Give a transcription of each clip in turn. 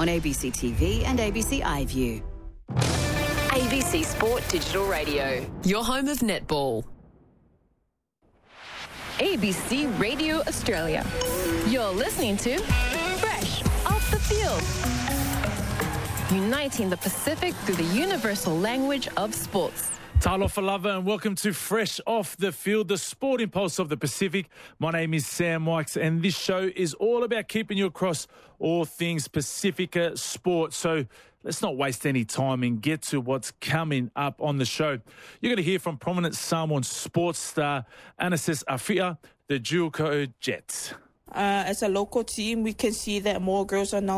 on ABC TV and ABC iView. ABC Sport Digital Radio, your home of netball. ABC Radio Australia. You're listening to Fresh Off the Field. Uniting the Pacific through the universal language of sports. Talofa lava and welcome to Fresh Off the Field, the sporting pulse of the Pacific. My name is Sam Wykes and this show is all about keeping you across all things Pacifica sport. So let's not waste any time and get to what's coming up on the show. You're going to hear from prominent Samoan sports star Anasis Afia, the Juco Jets. As a local team, we can see that more girls are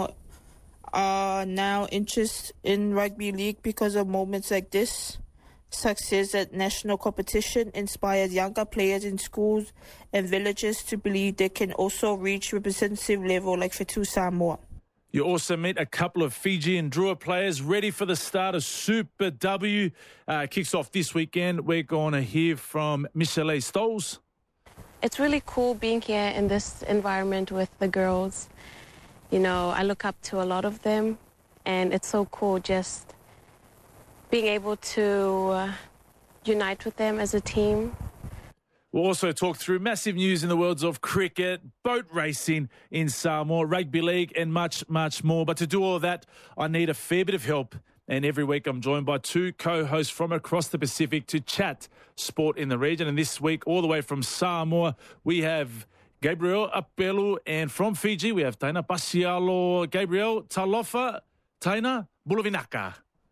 now interested in rugby league because of moments like this. Success at national competition inspires younger players in schools and villages to believe they can also reach representative level like Whetū Samoa. You also meet a couple of Fijian Drua players ready for the start of Super W. Kicks off this weekend. We're going to hear from Michelle Stoles. It's really cool being here in this environment with the girls. You know, I look up to a lot of them, and it's so cool just being able to unite with them as a team. We'll also talk through massive news in the worlds of cricket, boat racing in Samoa, rugby league and much, much more. But to do all of that, I need a fair bit of help. And every week I'm joined by two co-hosts from across the Pacific to chat sport in the region. And this week, all the way from Samoa, we have Gabriel Apelu. And from Fiji, we have Taina Pasialo. Gabriel, talofa, Taina, Bulavinaka.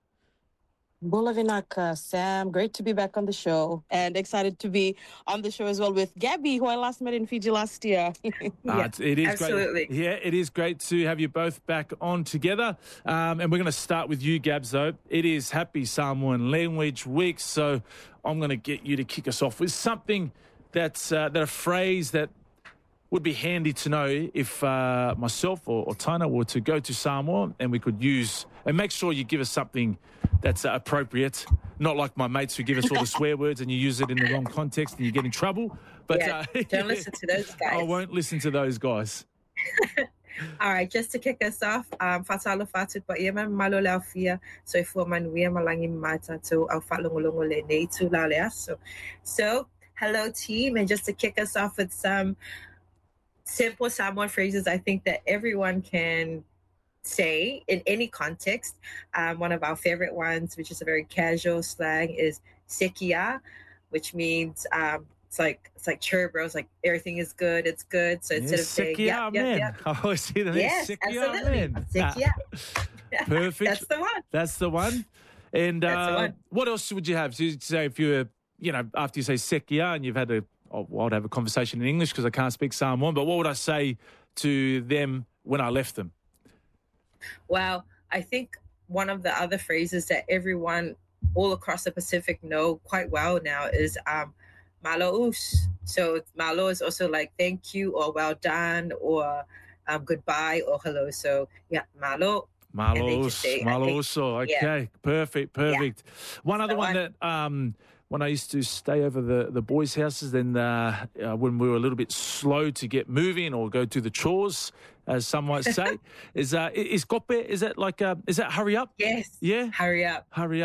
Bulavinaka, Sam. Great to be back on the show and excited to be on the show as well with Gabby, who I last met in Fiji last year. It is absolutely great. Yeah, it is great to have you both back on together. And we're going to start with you, Gabs, though. It is Happy Samoan Language Week, so I'm going to get you to kick us off with something that's a phrase that would be handy to know if myself or Taina were to go to Samoa and we could use, and make sure you give us something that's appropriate, not like my mates who give us all the swear words and you use it in the wrong context and you get in trouble. But don't listen to those guys. I won't listen to those guys. All right, just to kick us off, fatalo fatut pa iema malo laufia so ifo manuia malangi mata to au falongolongo le nei tu laleaso. So, hello team, and just to kick us off with some simple Samoan phrases I think that everyone can say in any context. One of our favorite ones, which is a very casual slang, is sekia, which means it's like chirp, bro. It's like everything is good, it's good. So instead of saying yep. I always see the name absolutely. Sekia. Perfect. That's the one. And That's the one. What else would you have? So you'd say if you were, after you say sekia and you've had I'd have a conversation in English because I can't speak Samoan, but what would I say to them when I left them? Well, I think one of the other phrases that everyone all across the Pacific know quite well now is malo us. So malo is also like thank you or well done or goodbye or hello. So yeah, malo. Malo uso. Okay, yeah. Perfect. Yeah. One other one that when I used to stay over the boys' houses, then when we were a little bit slow to get moving or go do the chores, as some might say, is kope? Is that like is that hurry up? Yes. Yeah. Hurry up.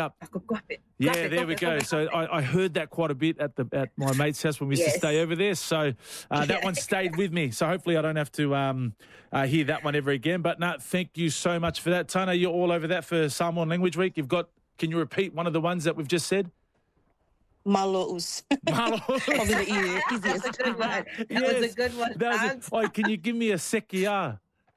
Yeah, there we go. So I heard that quite a bit at my mate's house when we used to stay over there. So that one stayed with me. So hopefully I don't have to hear that one ever again. But no, thank you so much for that, Taina. You're all over that for Samoan Language Week. Can you repeat one of the ones that we've just said? Malo'us. Probably the easiest. That's a good one. That was a good one. Can you give me a sekia?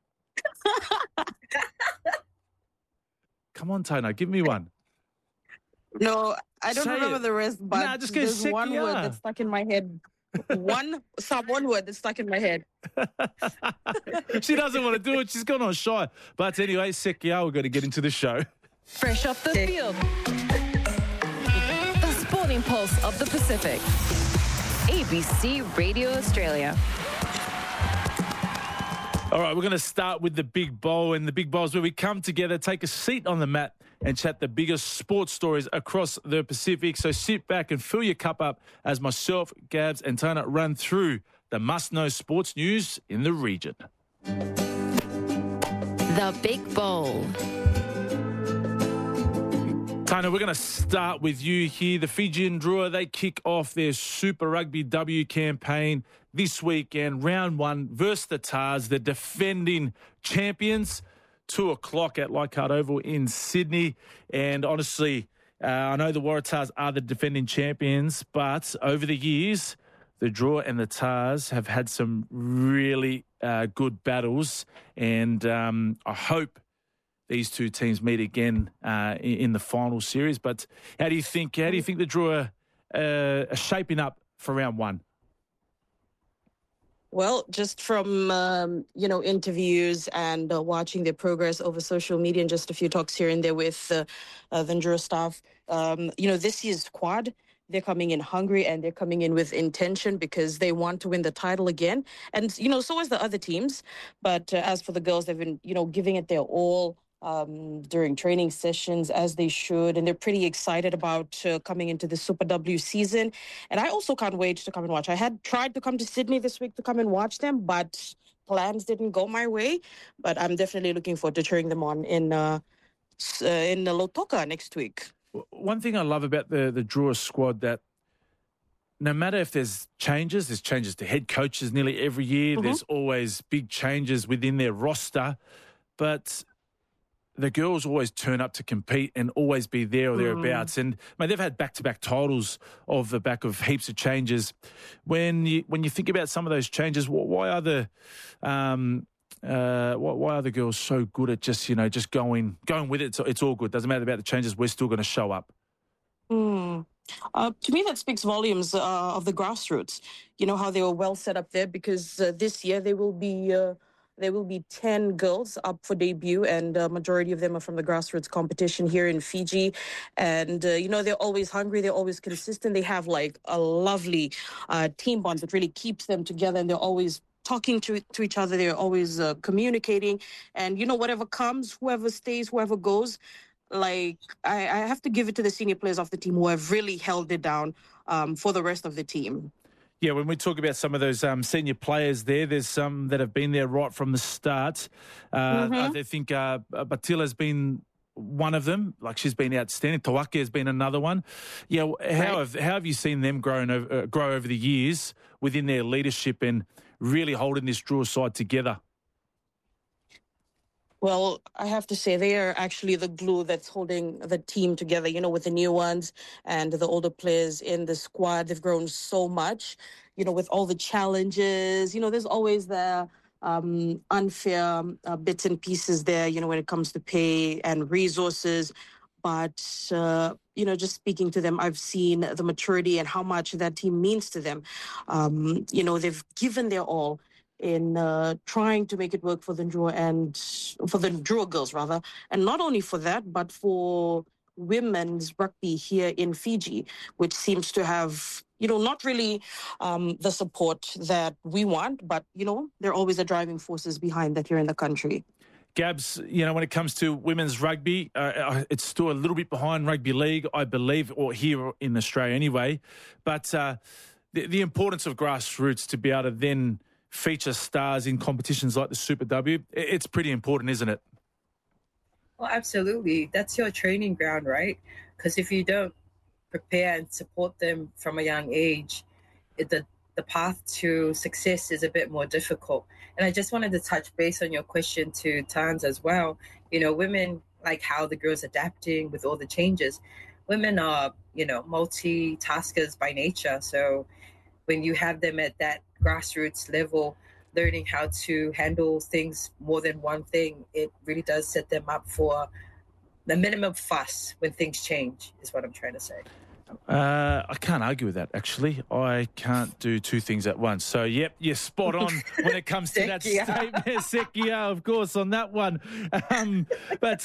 Come on, Taina, give me one. No, I don't remember the rest, but just there's one word that's stuck in my head. One word that's stuck in my head. She doesn't want to do it. She's gone on shy. But anyway, sekia, we're going to get into the show. Fresh off the field. The sporting pulse of the Pacific. ABC Radio Australia. All right, we're going to start with the Big Bowl, and the Big Bowl is where we come together, take a seat on the mat and chat the biggest sports stories across the Pacific. So sit back and fill your cup up as myself, Gabs and Taina run through the must-know sports news in the region. The Big Bowl. Tana, we're going to start with you here. The Fijian Drua, they kick off their Super Rugby W campaign this weekend, round one versus the Tars, the defending champions, 2 o'clock at Leichhardt Oval in Sydney. And honestly, I know the Waratahs are the defending champions, but over the years, the Drua and the Tars have had some really good battles, and I hope these two teams meet again in the final series. But how do you think the Drua are shaping up for round one? Well, just from, interviews and watching their progress over social media and just a few talks here and there with the Drua staff, this year's squad, they're coming in hungry and they're coming in with intention because they want to win the title again. And, so is the other teams. But as for the girls, they've been, giving it their all during training sessions, as they should, and they're pretty excited about coming into the Super W season. And I also can't wait to come and watch. I had tried to come to Sydney this week to come and watch them, but plans didn't go my way. But I'm definitely looking forward to cheering them on in Lautoka next week. One thing I love about the Drua squad, that no matter if there's changes to head coaches nearly every year. There's always big changes within their roster, but the girls always turn up to compete and always be there or thereabouts. And they've had back-to-back titles off the back of heaps of changes. When you think about some of those changes, why are the girls so good at just going with it? It's all good. Doesn't matter about the changes. We're still going to show up. To me, that speaks volumes of the grassroots. You know how they were well set up there, because this year there will be 10 girls up for debut, and a majority of them are from the grassroots competition here in Fiji. And, they're always hungry. They're always consistent. They have like a lovely team bond that really keeps them together, and they're always talking to each other. They're always communicating. And, whatever comes, whoever stays, whoever goes, I have to give it to the senior players of the team who have really held it down for the rest of the team. Yeah, when we talk about some of those senior players there's some that have been there right from the start. I think Batila's been one of them. Like, she's been outstanding. Tawake has been another one. Yeah, how have you seen them grow over the years within their leadership and really holding this Drua side together? Well, I have to say they are actually the glue that's holding the team together, with the new ones and the older players in the squad. They've grown so much, with all the challenges. There's always the unfair bits and pieces there, when it comes to pay and resources. But, just speaking to them, I've seen the maturity and how much that team means to them. They've given their all in trying to make it work for the Drua and for the Drua girls, rather. And not only for that, but for women's rugby here in Fiji, which seems to have, not really the support that we want, but, they're always the driving forces behind that here in the country. Gabs, when it comes to women's rugby, it's still a little bit behind rugby league, I believe, or here in Australia anyway. But the importance of grassroots to be able to then feature stars in competitions like the Super W, it's pretty important, isn't it? Well, absolutely. That's your training ground, right? Because if you don't prepare and support them from a young age, the path to success is a bit more difficult. And I just wanted to touch base on your question to Tans as well. Women, like how the girls adapting with all the changes. Women are, multitaskers by nature. So when you have them at that grassroots level, learning how to handle things more than one thing, it really does set them up for the minimum fuss when things change, is what I'm trying to say. I can't argue with that, actually. I can't do two things at once. So, yep, you're spot on when it comes to that statement. Sekia, of course, on that one. But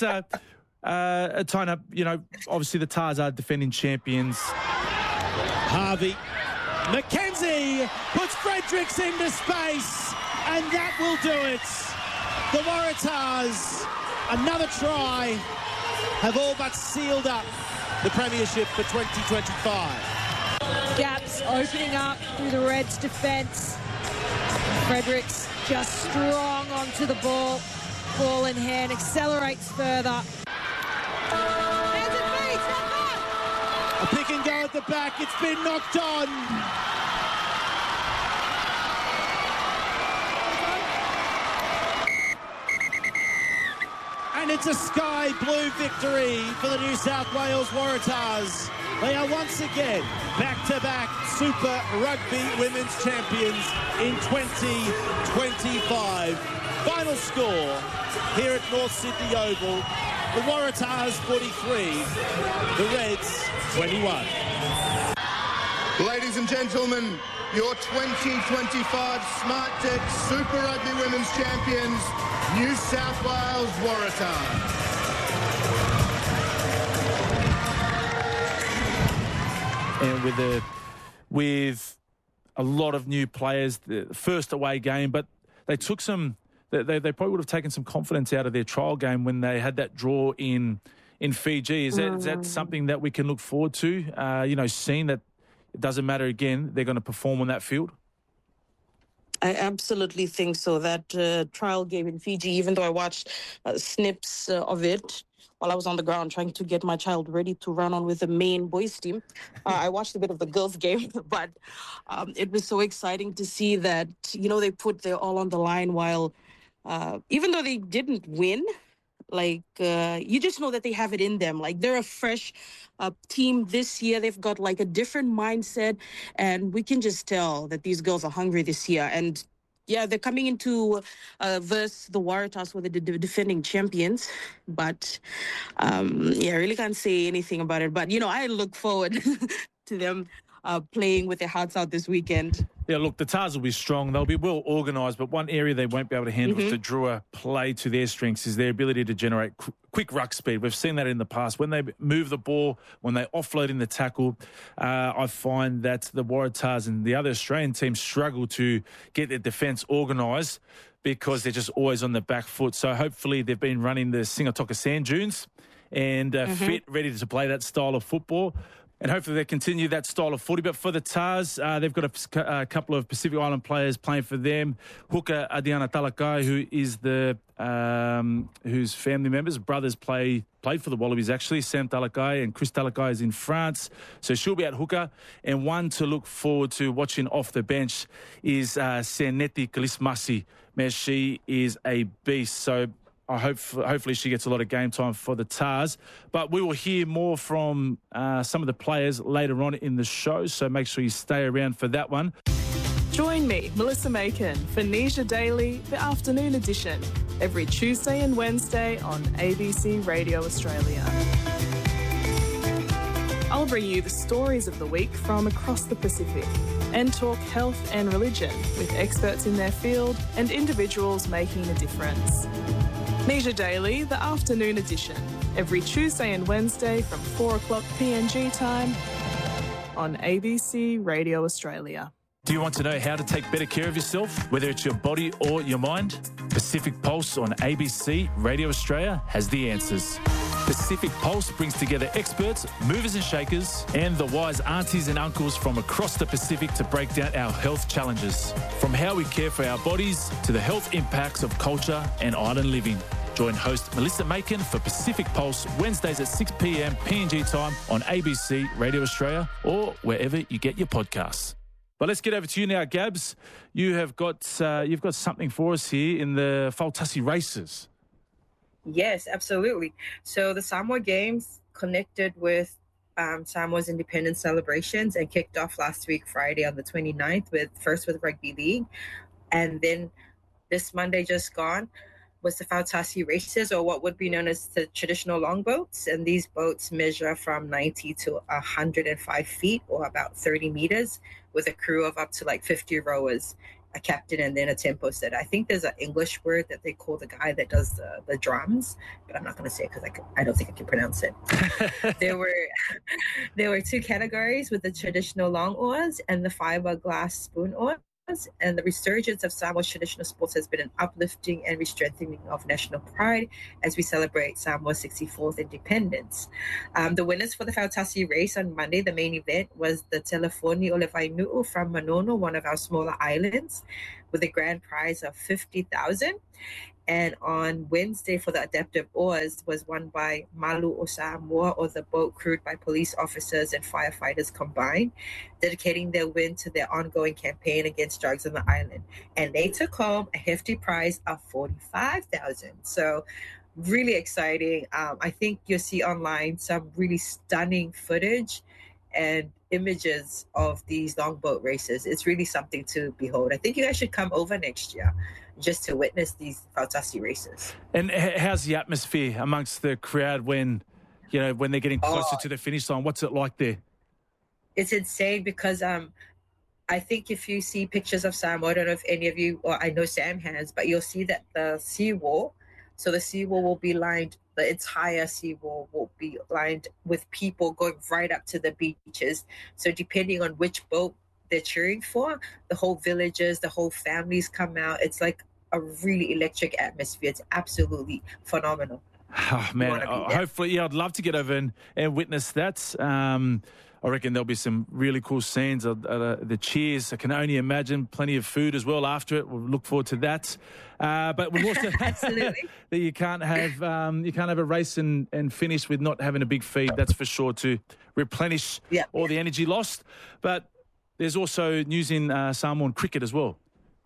Taina, obviously the Tars are defending champions. Harvey. McKenzie puts Fredericks into space, and that will do it. The Waratahs, another try, have all but sealed up the premiership for 2025. Gaps opening up through the Reds' defence. Fredericks just strong onto the ball. ball in hand, accelerates further. A pick and go at the back. It's been knocked on. And it's a sky blue victory for the New South Wales Waratahs. They are once again back-to-back Super Rugby Women's Champions in 2025. Final score here at North Sydney Oval. The Waratahs 43, the Reds 21. Ladies and gentlemen, your 2025 Smart Tech Super Rugby Women's Champions, New South Wales Waratahs. And with a lot of new players, the first away game, but they took some. They probably would have taken some confidence out of their trial game when they had that draw in Fiji. Is that something that we can look forward to? Seeing that it doesn't matter again, they're going to perform on that field? I absolutely think so. That trial game in Fiji, even though I watched snips of it while I was on the ground trying to get my child ready to run on with the main boys team, I watched a bit of the girls game, but it was so exciting to see that, they put their all on the line while, even though they didn't win, you just know that they have it in them. They're a fresh team this year. They've got a different mindset, and we can just tell that these girls are hungry this year. And yeah, they're coming into versus the Waratahs, who are the defending champions. But I really can't say anything about it. But I look forward to them playing with their hearts out this weekend. Yeah, look, the Tars will be strong. They'll be well organised, but one area they won't be able to handle if the Drua play to their strengths is their ability to generate quick ruck speed. We've seen that in the past. When they move the ball, when they offload in the tackle, I find that the Waratahs and the other Australian teams struggle to get their defence organised because they're just always on the back foot. So hopefully they've been running the Singatoka Sand Dunes and fit, ready to play that style of football. And hopefully they continue that style of footy. But for the Tars, they've got a couple of Pacific Island players playing for them. Hooker Adiana Talakai, who is whose family members, brothers played for the Wallabies actually. Sam Talakai and Chris Talakai is in France. So she'll be at hooker. And one to look forward to watching off the bench is Seneti Kalismasi. Man, she is a beast. So hopefully she gets a lot of game time for the Tars. But we will hear more from some of the players later on in the show, so make sure you stay around for that one. Join me, Melissa Macon, for Nisha Daily, the afternoon edition, every Tuesday and Wednesday on ABC Radio Australia. I'll bring you the stories of the week from across the Pacific and talk health and religion with experts in their field and individuals making a difference. Nisha Daily, the afternoon edition, every Tuesday and Wednesday from 4 o'clock PNG time on ABC Radio Australia. Do you want to know how to take better care of yourself, whether it's your body or your mind? Pacific Pulse on ABC Radio Australia has the answers. Pacific Pulse brings together experts, movers and shakers, and the wise aunties and uncles from across the Pacific to break down our health challenges. From how we care for our bodies to the health impacts of culture and island living. Join host Melissa Macon for Pacific Pulse Wednesdays at 6 p.m. PNG time on ABC Radio Australia or wherever you get your podcasts. But let's get over to you now, Gabs. You've got something for us here in the Fautasi races. Yes, absolutely. So the Samoa Games connected with Samoa's independence celebrations and kicked off last week, Friday on the 29th, with Rugby League. And then this Monday just gone was the Fautasi races, or what would be known as the traditional longboats. And these boats measure from 90 to 105 feet, or about 30 meters, with a crew of up to 50 rowers, a captain, and then a tempo setter. I think there's an English word that they call the guy that does the drums, but I'm not going to say it because I don't think I can pronounce it. There were two categories, with the traditional long oars and the fiberglass spoon oars. And the resurgence of Samoa's traditional sports has been an uplifting and re-strengthening of national pride as we celebrate Samoa's 64th independence. The winners for the Fautasi race on Monday, the main event, was the Telefoni Olevainu'u from Manono, one of our smaller islands, with a grand prize of $50,000. And on Wednesday for the Adaptive Oars was won by Malu o Samoa, or the boat crewed by police officers and firefighters combined, dedicating their win to their ongoing campaign against drugs on the island. And they took home a hefty prize of $45,000. So really exciting. I think you'll see online some really stunning footage and images of these longboat races. It's really something to behold. I think you guys should come over next year just to witness these Fautasi races. And how's the atmosphere amongst the crowd when they're getting closer to the finish line? What's it like there? It's insane because I think if you see pictures of Samoa, I don't know if any of you, or I know Sam has, but you'll see that the seawall, so the seawall will be lined, the entire seawall will be lined with people going right up to the beaches. So depending on which boat they're cheering for, the whole villages, the whole families come out. It's like a really electric atmosphere. It's absolutely phenomenal. Oh, man, hopefully, I'd love to get over and witness that. I reckon there'll be some really cool scenes. The cheers, I can only imagine. Plenty of food as well after it. We'll look forward to that. But we've also absolutely that you can't have a race and finish with not having a big feed. That's for sure, to replenish all the energy lost. But there's also news in Samoan cricket as well.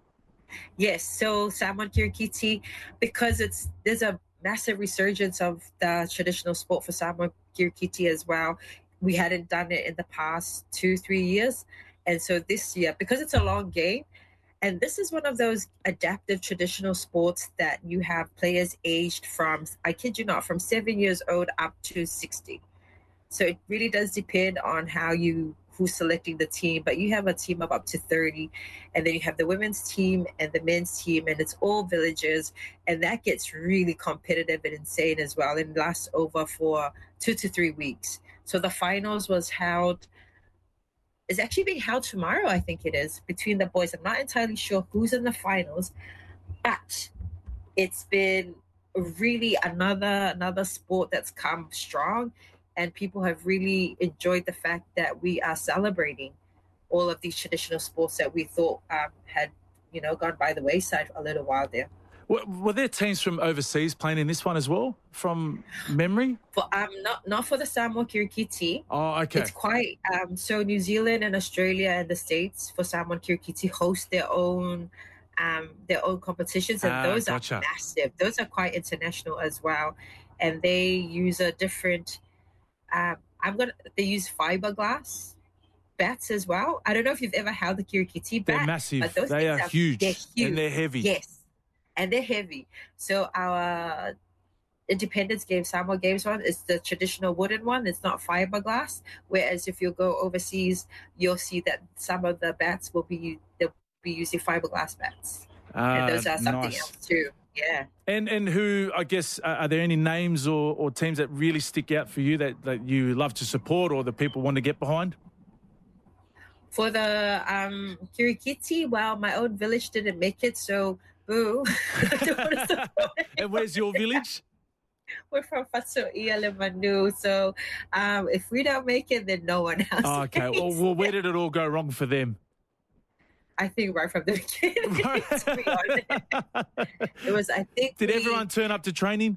Yes, so Samoan Kirikiti, because there's a massive resurgence of the traditional sport for Samoan Kirikiti as well. We hadn't done it in the past 2-3 years. And so this year, because it's a long game, and this is one of those adaptive traditional sports that you have players aged from, I kid you not, from 7 years old up to 60. So it really does depend on who's selecting the team, but you have a team of up to 30, and then you have the women's team and the men's team, and it's all villages, and that gets really competitive and insane as well, and lasts over for 2 to 3 weeks. So the finals is actually being held tomorrow, I think it is, between the boys. I'm not entirely sure who's in the finals, but it's been really another sport that's come strong. And people have really enjoyed the fact that we are celebrating all of these traditional sports that we thought had, gone by the wayside for a little while there. Were there teams from overseas playing in this one as well, from memory? For not for the Samoa Kirikiti. Oh, okay. It's quite so New Zealand and Australia and the States for Samoan Kirikiti host their own competitions, and those are massive. Those are quite international as well, and they use a different. They use fiberglass bats as well. I don't know if you've ever held the Kirikiti bat. They're massive. They are huge. They're huge. And they're heavy. Yes. And they're heavy. So our Independence Games, Samoa Games one, is the traditional wooden one. It's not fiberglass. Whereas if you go overseas, you'll see that some of the bats they'll be using fiberglass bats. And those are something else too. Yeah. And who, I guess, are there any names or teams that really stick out for you that you love to support or the people want to get behind? For the Kirikiti, well, my own village didn't make it, so boo. And where's your village? We're from Fatuia Lemanu, so if we don't make it, then no one else. Oh, okay. Well, where did it all go wrong for them? I think right from the beginning, to be honest. It was, I think... Did everyone turn up to training?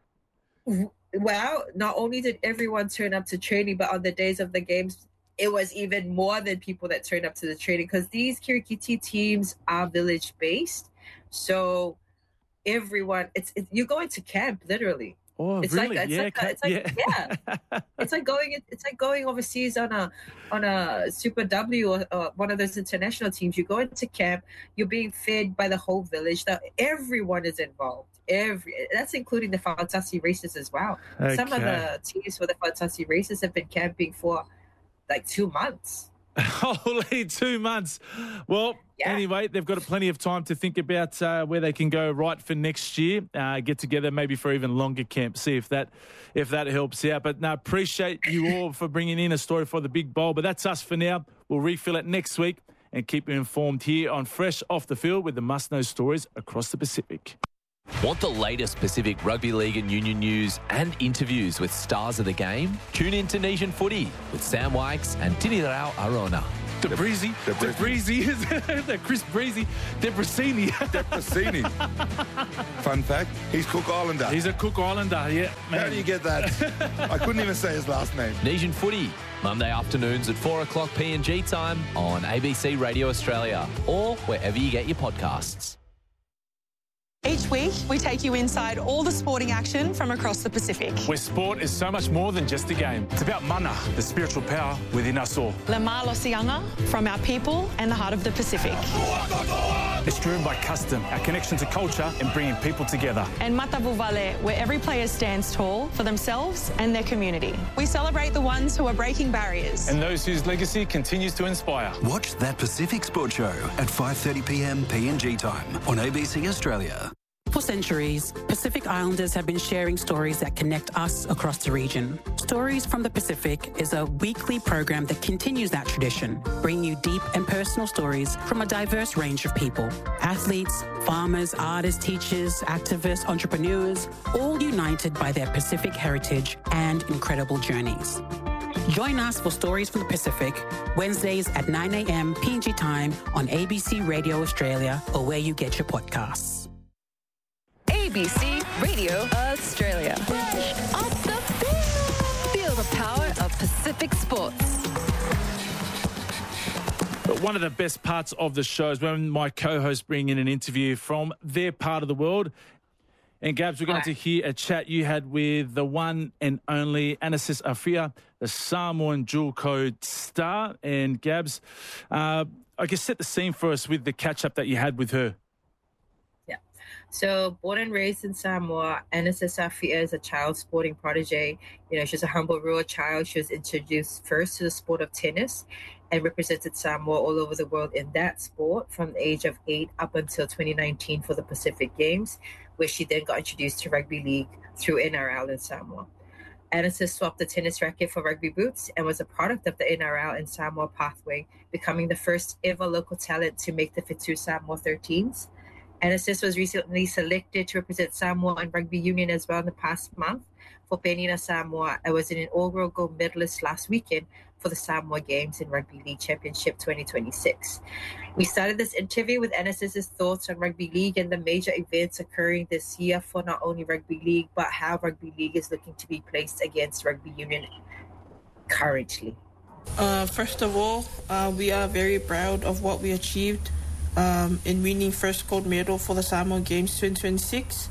Well, not only did everyone turn up to training, but on the days of the games, it was even more than people that turned up to the training, because these Kirikiti teams are village-based. So everyone, you're going to camp, literally. Oh, it's really? It's like going overseas on a Super W or one of those international teams. You go into camp, you're being fed by the whole village. Everyone is involved. That's including the Fautasi races as well. Okay. Some of the teams for the Fautasi races have been camping for like 2 months. Holy 2 months. Well, anyway, they've got plenty of time to think about where they can go right for next year. Get together maybe for even longer camp. See if that helps out. But no, appreciate you all for bringing in a story for the Big Bowl. But that's us for now. We'll refill it next week and keep you informed here on Fresh Off the Field with the must-know stories across the Pacific. Want the latest Pacific Rugby League and Union news and interviews with stars of the game? Tune in to Nation Footy with Sam Wykes and Tini Rao Arona. Breezy. The Chris Breezy. Debrasini. Debrasini. Fun fact, he's Cook Islander. He's a Cook Islander, yeah. Man. How do you get that? I couldn't even say his last name. Nesian Footy, Monday afternoons at 4 o'clock PNG time on ABC Radio Australia or wherever you get your podcasts. Each week, we take you inside all the sporting action from across the Pacific. Where sport is so much more than just a game. It's about mana, the spiritual power within us all. Le Malosianga, from our people and the heart of the Pacific. It's driven by custom, our connection to culture and bringing people together. And Matavu Vale, where every player stands tall for themselves and their community. We celebrate the ones who are breaking barriers. And those whose legacy continues to inspire. Watch That Pacific Sport Show at 5:30 p.m. PNG time on ABC Australia. For centuries, Pacific Islanders have been sharing stories that connect us across the region. Stories from the Pacific is a weekly program that continues that tradition, bringing you deep and personal stories from a diverse range of people. Athletes, farmers, artists, teachers, activists, entrepreneurs, all united by their Pacific heritage and incredible journeys. Join us for Stories from the Pacific, Wednesdays at 9 a.m. PNG time on ABC Radio Australia or where you get your podcasts. ABC Radio Australia. Off the field. Feel the power of Pacific sports. But one of the best parts of the show is when my co-hosts bring in an interview from their part of the world. And Gabs, we're going to hear a chat you had with the one and only Anasis Afia, the Samoan dual code star. And Gabs, I guess set the scene for us with the catch-up that you had with her. So, born and raised in Samoa, Anasis Afia is a child sporting protege. You know, she's a humble rural child. She was introduced first to the sport of tennis and represented Samoa all over the world in that sport from the age of 8 up until 2019 for the Pacific Games, where she then got introduced to rugby league through NRL in Samoa. Anasis swapped the tennis racket for rugby boots and was a product of the NRL and Samoa pathway, becoming the first ever local talent to make the Fitu Samoa 13s. Anasis was recently selected to represent Samoa in rugby union as well in the past month for Penina Samoa. I was an inaugural gold medalist last weekend for the Samoa Games in Rugby League Championship 2026. We started this interview with Anasis's thoughts on rugby league and the major events occurring this year for not only rugby league, but how rugby league is looking to be placed against rugby union currently. First of all, we are very proud of what we achieved in winning first gold medal for the Samoa Games 2026.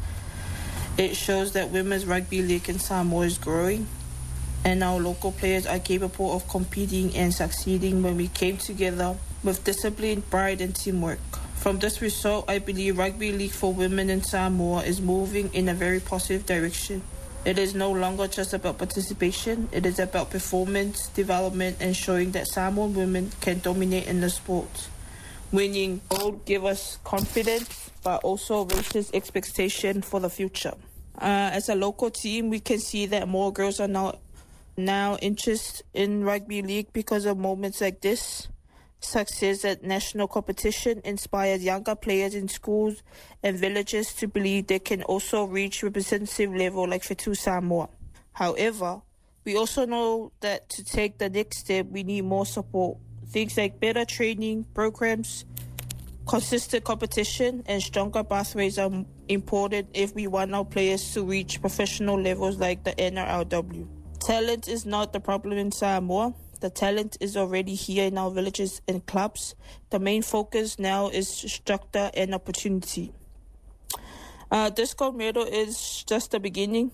It shows that women's rugby league in Samoa is growing and our local players are capable of competing and succeeding when we came together with discipline, pride and teamwork. From this result, I believe rugby league for women in Samoa is moving in a very positive direction. It is no longer just about participation, it is about performance, development and showing that Samoan women can dominate in the sport. Winning gold gives us confidence, but also raises expectation for the future. As a local team, we can see that more girls are now interested in rugby league because of moments like this. Success at national competition inspires younger players in schools and villages to believe they can also reach representative level like Fitu Samoa. However, we also know that to take the next step, we need more support. Things like better training programs, consistent competition, and stronger pathways are important if we want our players to reach professional levels like the NRLW. Talent is not the problem in Samoa. The talent is already here in our villages and clubs. The main focus now is structure and opportunity. This gold medal is just the beginning,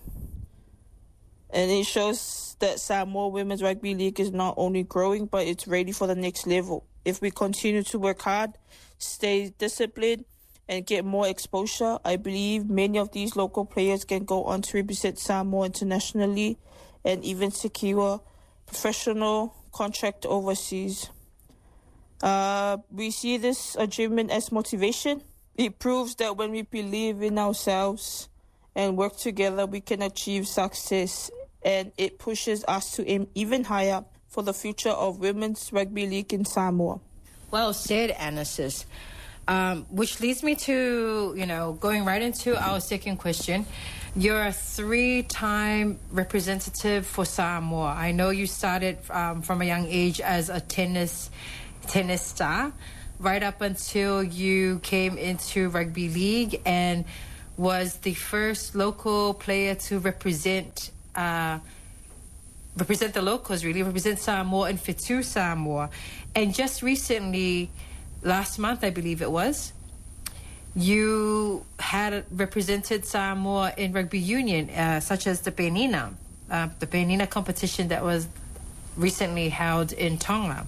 and it shows that Samoa Women's Rugby League is not only growing, but it's ready for the next level. If we continue to work hard, stay disciplined, and get more exposure, I believe many of these local players can go on to represent Samoa internationally and even secure professional contract overseas. We see this achievement as motivation. It proves that when we believe in ourselves and work together, we can achieve success, and it pushes us to aim even higher for the future of women's rugby league in Samoa. Well said, Anasis. Which leads me to, going right into our second question. You're a 3-time representative for Samoa. I know you started from a young age as a tennis tennis star right up until you came into rugby league and was the first local player to represent the locals, really, represent Samoa and Whetū Samoa. And just recently, last month, I believe it was, you had represented Samoa in rugby union, such as the Penina competition that was recently held in Tonga.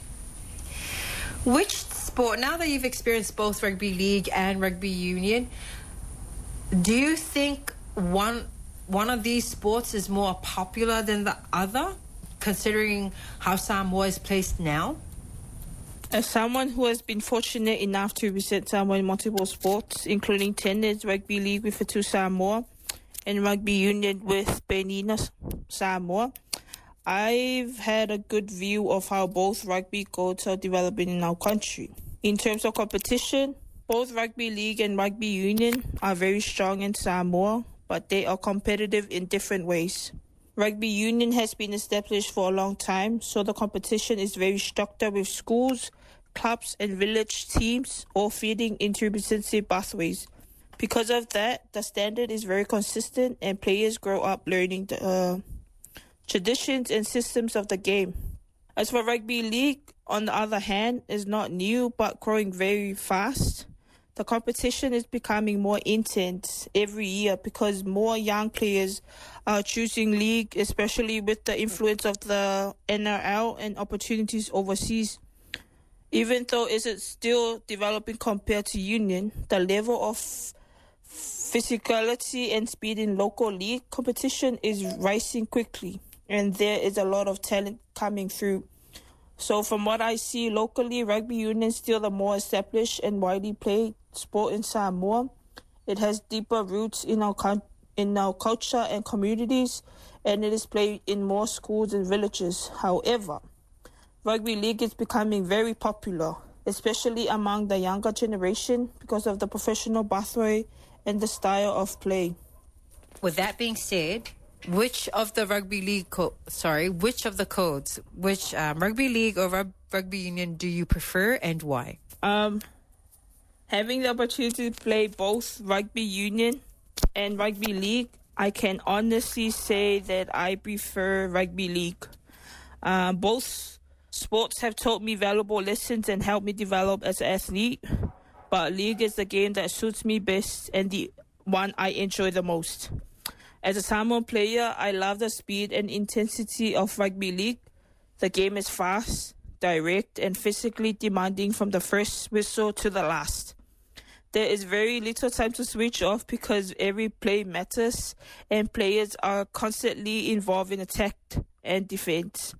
Which sport, now that you've experienced both rugby league and rugby union, do you think one of these sports is more popular than the other, considering how Samoa is placed now? As someone who has been fortunate enough to represent Samoa in multiple sports, including tennis, rugby league with Whetū Samoa, and rugby union with Penina Samoa, I've had a good view of how both rugby codes are developing in our country. In terms of competition, both rugby league and rugby union are very strong in Samoa, but they are competitive in different ways. Rugby union has been established for a long time, so the competition is very structured with schools, clubs and village teams all feeding into representative pathways. Because of that, the standard is very consistent and players grow up learning the traditions and systems of the game. As for rugby league, on the other hand, is not new but growing very fast. The competition is becoming more intense every year because more young players are choosing league, especially with the influence of the NRL and opportunities overseas. Even though it is still developing compared to union, the level of physicality and speed in local league competition is rising quickly, and there is a lot of talent coming through. So from what I see locally, rugby union is still the more established and widely played sport in Samoa. It has deeper roots in our culture and communities, and it is played in more schools and villages. However, rugby league is becoming very popular, especially among the younger generation because of the professional pathway and the style of play. With that being said, which of the rugby league codes, rugby league or rugby union do you prefer and why? Having the opportunity to play both rugby union and rugby league, I can honestly say that I prefer rugby league. Both sports have taught me valuable lessons and helped me develop as an athlete, but league is the game that suits me best and the one I enjoy the most. As a Samoan player, I love the speed and intensity of rugby league. The game is fast, direct, and physically demanding from the first whistle to the last. There is very little time to switch off because every play matters and players are constantly involved in attack and defense.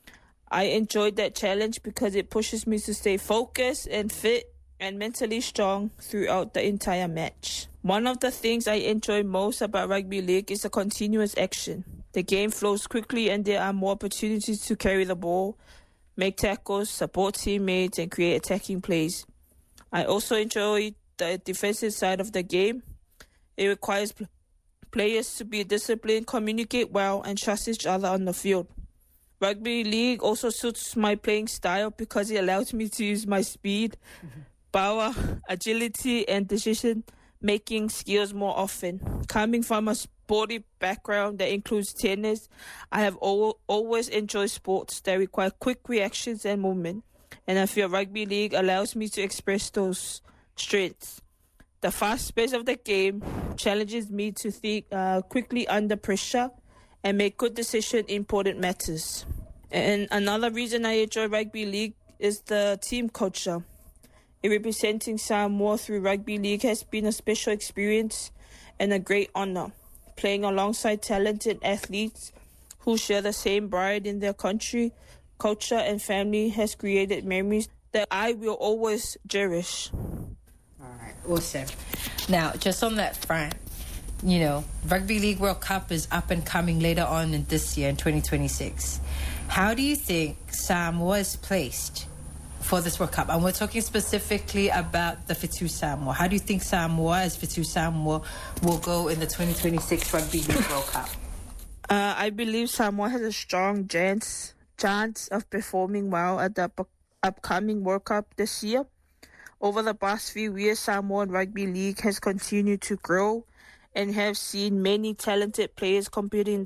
I enjoyed that challenge because it pushes me to stay focused and fit and mentally strong throughout the entire match. One of the things I enjoy most about rugby league is the continuous action. The game flows quickly and there are more opportunities to carry the ball, make tackles, support teammates, and create attacking plays. I also enjoy the defensive side of the game. It requires players to be disciplined, communicate well, and trust each other on the field. Rugby league also suits my playing style because it allows me to use my speed, power, agility, and decision-making skills more often. Coming from a sporty background that includes tennis, I have always enjoyed sports that require quick reactions and movement, and I feel rugby league allows me to express those strengths. The fast pace of the game challenges me to think quickly under pressure and make good decisions in important matters. And another reason I enjoy rugby league is the team culture. Representing Samoa through rugby league has been a special experience and a great honor. Playing alongside talented athletes who share the same pride in their country, culture, and family has created memories that I will always cherish. All right, awesome. Now, just on that front, you know, Rugby League World Cup is up and coming later on in this year, in 2026. How do you think Samoa is placed for this World Cup? And we're talking specifically about the Whetū Samoa. How do you think Samoa, as Whetū Samoa, will go in the 2026 Rugby League World Cup? I believe Samoa has a strong chance of performing well at upcoming World Cup this year. Over the past few years, Samoan Rugby League has continued to grow and have seen many talented players competing